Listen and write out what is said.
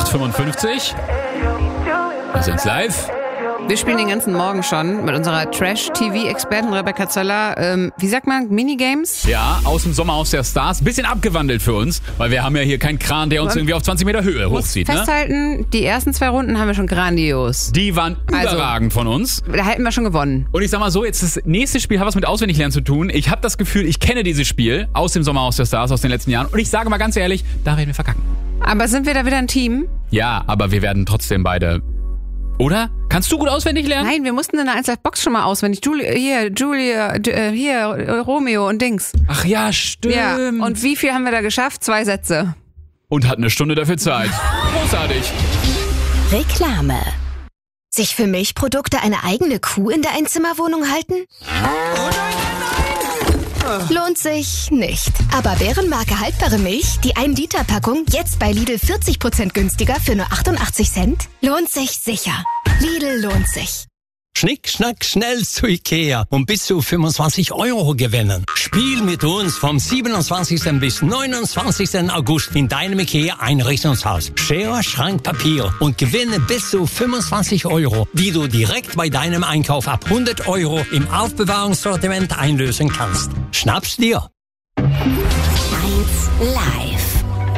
6:55. Wir sind live. Wir spielen den ganzen Morgen schon mit unserer Trash-TV-Expertin Rebecca Zöller. Wie sagt man? Minigames? Ja, aus dem Sommerhaus der Stars. Bisschen abgewandelt für uns, weil wir haben ja hier keinen Kran, der uns irgendwie auf 20 Meter Höhe hochzieht. Festhalten, die ersten 2 Runden haben wir schon grandios. Die waren überragend von uns. Da hätten wir schon gewonnen. Und ich sag mal so, jetzt das nächste Spiel hat was mit Auswendiglernen zu tun. Ich habe das Gefühl, ich kenne dieses Spiel aus dem Sommerhaus der Stars aus den letzten Jahren. Und ich sage mal ganz ehrlich, da werden wir verkacken. Aber sind wir da wieder ein Team? Ja, aber wir werden trotzdem beide... Oder? Kannst du gut auswendig lernen? Nein, wir mussten in der 1-Live-Box schon mal auswendig. Romeo und Dings. Ach ja, stimmt. Ja. Und wie viel haben wir da geschafft? 2 Sätze. Und hat eine Stunde dafür Zeit. Großartig. Reklame. Sich für Milchprodukte eine eigene Kuh in der Einzimmerwohnung halten? Lohnt sich nicht. Aber Bärenmarke haltbare Milch, die 1-Liter-Packung, jetzt bei Lidl 40% günstiger für nur 88 Cent? Lohnt sich sicher. Lidl lohnt sich. Schnick, schnack, schnell zu Ikea und bis zu 25 € gewinnen. Spiel mit uns vom 27. bis 29. August in deinem Ikea-Einrichtungshaus. Schere, Schrank, Papier und gewinne bis zu 25 €, die du direkt bei deinem Einkauf ab 100 € im Aufbewahrungssortiment einlösen kannst. Schnapp's dir! 1 Live.